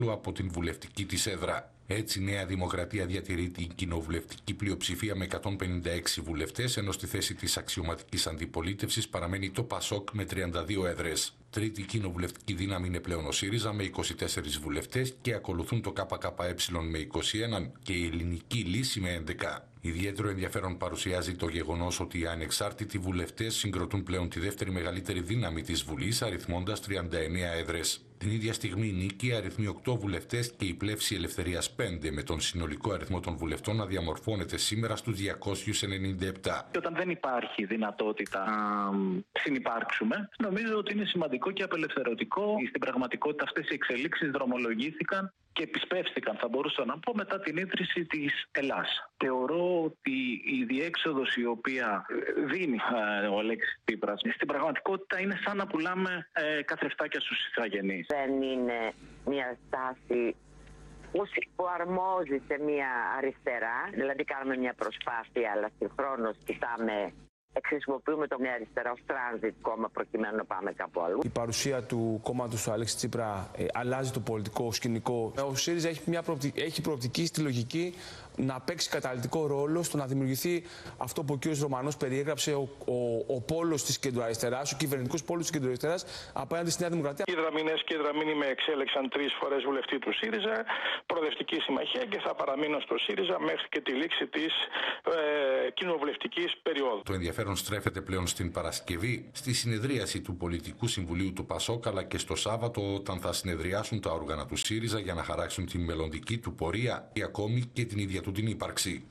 από την βουλευτική της έδρα. Έτσι, η Νέα Δημοκρατία διατηρεί την κοινοβουλευτική πλειοψηφία με 156 βουλευτές, ενώ στη θέση της αξιωματικής αντιπολίτευσης παραμένει το ΠΑΣΟΚ με 32 έδρες. Τρίτη κοινοβουλευτική δύναμη είναι πλέον ο ΣΥΡΙΖΑ με 24 βουλευτές και ακολουθούν το ΚΚΕ με 21 και η Ελληνική Λύση με 11. Ιδιαίτερο ενδιαφέρον παρουσιάζει το γεγονός ότι οι ανεξάρτητοι βουλευτές συγκροτούν πλέον τη δεύτερη μεγαλύτερη δύναμη της Βουλής, αριθμώντας 39 έδρες. Την ίδια στιγμή νίκη αριθμεί 8 βουλευτές και η Πλεύση Ελευθερίας 5, με τον συνολικό αριθμό των βουλευτών να διαμορφώνεται σήμερα στους 297. Και όταν δεν υπάρχει δυνατότητα να συνυπάρξουμε, νομίζω ότι είναι σημαντικό και απελευθερωτικό. Στην πραγματικότητα αυτές οι εξελίξεις δρομολογήθηκαν και επισπεύστηκαν, θα μπορούσα να πω, μετά την ίδρυση της Ελλάς. Θεωρώ ότι η διέξοδος η οποία δίνει ο Αλέξης Τσίπρας στην πραγματικότητα είναι σαν να πουλάμε καθρεφτάκια στους ηθαγενείς. Δεν είναι μια στάση που αρμόζει σε μια αριστερά, δηλαδή κάνουμε μια προσπάθεια, αλλά συγχρόνως χρησιμοποιούμε το μια αριστερά ως transit κόμμα προκειμένου να πάμε κάπου αλλού. Η παρουσία του κόμματος του Αλέξη Τσίπρα αλλάζει το πολιτικό σκηνικό. Ο ΣΥΡΙΖΑ έχει προοπτική στη λογική να παίξει καταλυτικό ρόλο στο να δημιουργηθεί αυτό που ο κ. Ρωμανός περιέγραψε, ο πόλος της κεντροαριστεράς, ο κυβερνητικός πόλος της κεντροαριστεράς απέναντι στη Νέα Δημοκρατία. Οι Δραμηνές και οι Δραμήνοι με εξέλεξαν 3 φορές βουλευτή του ΣΥΡΙΖΑ, προοδευτική συμμαχία, και θα παραμείνω στο ΣΥΡΙΖΑ μέχρι και τη λήξη της κοινοβουλευτικής περίοδου. Το ενδιαφέρον στρέφεται πλέον στην Παρασκευή, στη συνεδρίαση του Πολιτικού Συμβουλίου του ΠΑΣΟΚ, αλλά και στο Σάββατο, όταν θα συνεδριάσουν τα όργανα του ΣΥΡΙΖΑ για να χαράξουν τη μελλοντική του πορεία ή ακόμη και την ίδια του την ύπαρξη.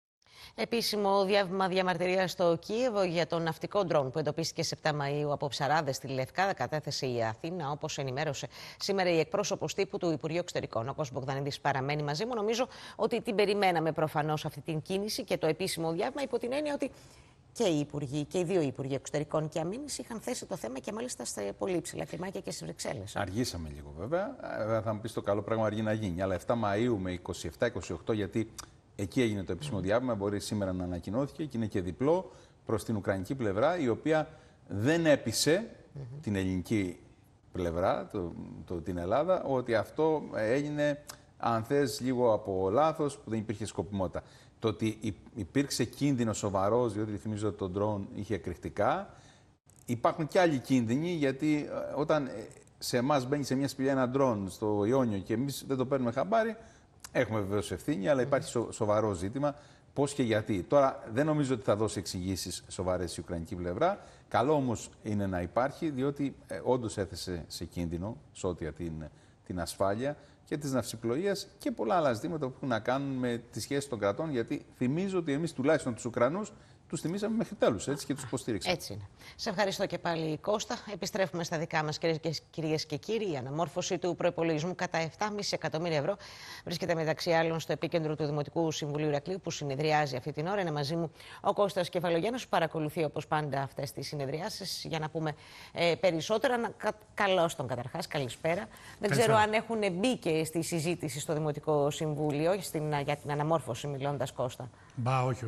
Επίσημο διάβημα διαμαρτυρίας στο Κίεβο για τον ναυτικό ντρόουν που εντοπίστηκε 7 Μαΐου από ψαράδες στη Λευκάδα, κατέθεσε η Αθήνα, όπως ενημέρωσε σήμερα η εκπρόσωπος τύπου του Υπουργείου Εξωτερικών. Ο κ. Μπογδανίδης παραμένει μαζί μου. Νομίζω ότι την περιμέναμε προφανώς αυτή την κίνηση και το επίσημο διάβημα, υπό την έννοια ότι και οι υπουργοί, και οι δύο υπουργοί Εξωτερικών και Αμήνης είχαν θέσει το θέμα και μάλιστα στα πολύ υψηλά κλιμάκια και στις Βρυξέλλες. Αργήσαμε λίγο βέβαια. Θα μου πεις το καλό πράγμα αργεί να γίνει. Αλλά 7 Μαΐου με 27-28, γιατί εκεί έγινε το επίσημο διάβημα, μπορεί σήμερα να ανακοινώθηκε και είναι και διπλό προς την ουκρανική πλευρά, η οποία δεν έπεισε την ελληνική πλευρά, την Ελλάδα, ότι αυτό έγινε, αν θες, λίγο από λάθος, που δεν υπήρχε σκοπιμότητα. Το ότι υπήρξε κίνδυνο σοβαρός, διότι θυμίζω ότι το ντρόουν είχε εκρηκτικά. Υπάρχουν και άλλοι κίνδυνοι, γιατί όταν σε εμάς μπαίνει σε μια σπηλιά ένα ντρόουν στο Ιόνιο και εμείς δεν το παίρνουμε χαμπάρι, έχουμε βεβαίως ευθύνη, αλλά υπάρχει σοβαρό ζήτημα. Πώς και γιατί. Τώρα δεν νομίζω ότι θα δώσει εξηγήσεις σοβαρές η ουκρανική πλευρά. Καλό όμως είναι να υπάρχει, διότι όντως έθεσε σε κίνδυνο σώτια την ασφάλεια και της ναυσιπλοείας και πολλά άλλα ζητήματα που έχουν να κάνουν με τις σχέσεις των κρατών. Γιατί θυμίζω ότι εμείς τουλάχιστον τους Ουκρανούς τους τιμήσαμε μέχρι τέλους, έτσι, και τους υποστήριξαμε. Έτσι είναι. Σε ευχαριστώ και πάλι, Κώστα. Επιστρέφουμε στα δικά μας, κυρίες και κύριοι. Η αναμόρφωση του προϋπολογισμού κατά 7,5 εκατομμύρια ευρώ βρίσκεται μεταξύ άλλων στο επίκεντρο του Δημοτικού Συμβουλίου Ηρακλείου, που συνεδριάζει αυτή την ώρα. Είναι μαζί μου ο Κώστας Κεφαλογιάννης, που παρακολουθεί όπως πάντα αυτές τις συνεδριάσεις για να πούμε περισσότερα. Καλώς τον καταρχάς, καλησπέρα. Δεν ξέρω αν έχουν μπει και στη συζήτηση στο Δημοτικό Συμβούλιο για την αναμόρφωση, μιλώντας, Κώστα. Όχι.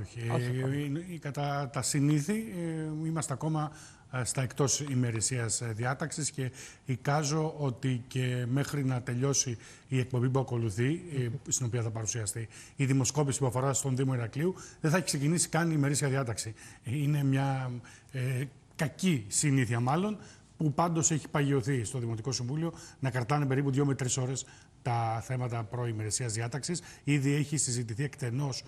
Κατά τα συνήθη είμαστε ακόμα στα εκτός ημερησίας διάταξης και εικάζω ότι και μέχρι να τελειώσει η εκπομπή που ακολουθεί, στην οποία θα παρουσιαστεί η δημοσκόπηση που αφορά στον Δήμο Ηρακλείου, δεν θα έχει ξεκινήσει καν η ημερήσια διάταξη. Είναι μια κακή συνήθεια μάλλον, που πάντως έχει παγιωθεί στο Δημοτικό Συμβούλιο να κρατάνε περίπου 2 με 3 ώρες τα θέματα προημερησίας διάταξης. Ήδη έχει συζητηθεί εκτενώς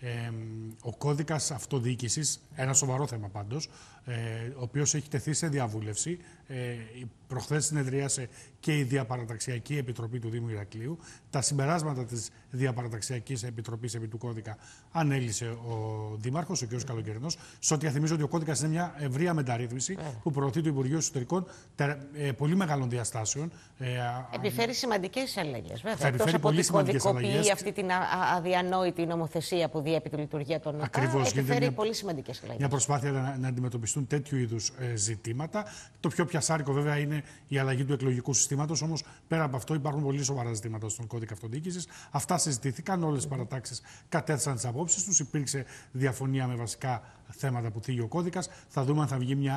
ο κώδικας αυτοδιοίκησης, ένα σοβαρό θέμα πάντως, ο οποίος έχει τεθεί σε διαβούλευση. Προχθές συνεδρίασε και η Διαπαραταξιακή Επιτροπή του Δήμου Ηρακλείου. Τα συμπεράσματα της Διαπαραταξιακής Επιτροπής επί του κώδικα ανέλησε ο Δήμαρχος, ο κ. Καλοκαιρινός. Σε ό,τι θυμίζω ότι ο κώδικας είναι μια ευρεία μεταρρύθμιση που προωθεί το Υπουργείο Εσωτερικών πολύ μεγάλων διαστάσεων. Επιφέρει σημαντικές αλλαγές, βέβαια. Θα επιφέρει πολύ σημαντικές αλλαγές. Αυτή την αδιανόητη νομοθεσία που διέπει τη λειτουργία των ΟΤΑ, επιφέρει πολύ σημαντικές αλλαγές. Μια προσπάθεια να αντιμετωπιστούν τέτοιου είδους ζητήματα. Το πιο πιασάρικο βέβαια είναι η αλλαγή του εκλογικού συστήματος. Όμως πέρα από αυτό υπάρχουν πολύ σοβαρά ζητήματα στον κώδικα αυτοδιοίκησης. Αυτά συζητήθηκαν, όλες οι παρατάξεις κατέθεσαν τις απόψεις τους. Υπήρξε διαφωνία με βασικά θέματα που θίγει ο κώδικας. Θα δούμε αν θα βγει μια